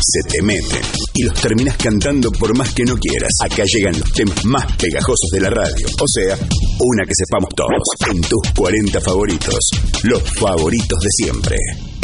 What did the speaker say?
se te meten y los terminás cantando por más que no quieras. Acá llegan los temas más pegajosos de la radio. O sea, una que sepamos todos. En tus 40 favoritos. Los favoritos de siempre.